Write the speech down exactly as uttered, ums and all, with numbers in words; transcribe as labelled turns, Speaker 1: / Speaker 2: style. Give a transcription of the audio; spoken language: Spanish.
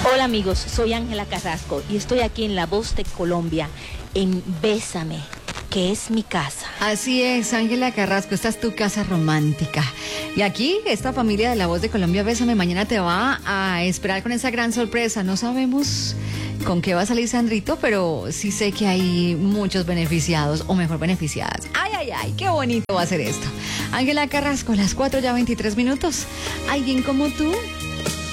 Speaker 1: Hola amigos, soy Ángela Carrasco y estoy aquí en La Voz de Colombia, en Bésame, que es mi casa.
Speaker 2: Así es, Ángela Carrasco, esta es tu casa romántica. Y aquí, esta familia de La Voz de Colombia, Bésame, mañana te va a esperar con esa gran sorpresa. No sabemos con qué va a salir Sandrito, pero sí sé que hay muchos beneficiados, o mejor beneficiadas. Ay, ay, ay, qué bonito va a ser esto. Ángela Carrasco, las cuatro ya veintitrés minutos. ¿Alguien como tú?